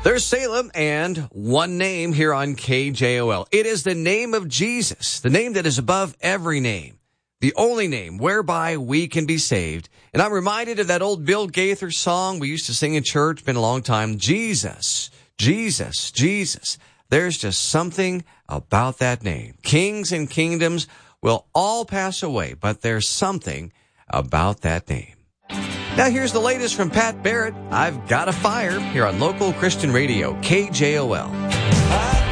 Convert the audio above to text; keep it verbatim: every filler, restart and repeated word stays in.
There's Salem and one name here on K J O L. It is the name of Jesus, the name that is above every name, the only name whereby we can be saved. And I'm reminded of that old Bill Gaither song we used to sing in church, been a long time. Jesus, Jesus, Jesus. There's just something about that name. Kings and kingdoms will all pass away, but there's something about that name. Now here's the latest from Pat Barrett. I've Got a Fire here on Local Christian Radio, K J O L.